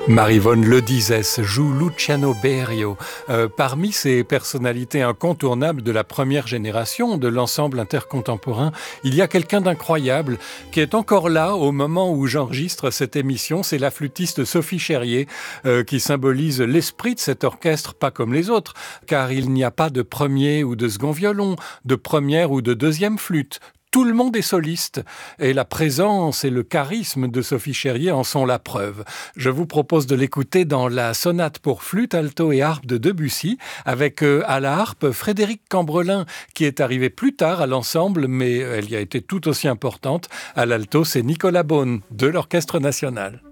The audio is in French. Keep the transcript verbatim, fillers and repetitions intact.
Marivonne Ledizès joue Luciano Berio. Euh, parmi ces personnalités incontournables de la première génération de l'ensemble intercontemporain, il y a quelqu'un d'incroyable qui est encore là au moment où j'enregistre cette émission. C'est la flûtiste Sophie Cherrier euh, qui symbolise l'esprit de cet orchestre, pas comme les autres, car il n'y a pas de premier ou de second violon, de première ou de deuxième flûte. Tout le monde est soliste et la présence et le charisme de Sophie Cherrier en sont la preuve. Je vous propose de l'écouter dans la sonate pour flûte, alto et harpe de Debussy avec euh, à la harpe Frédéric Cambrelin qui est arrivé plus tard à l'ensemble mais elle y a été tout aussi importante. À l'alto, c'est Nicolas Beaune de l'Orchestre National.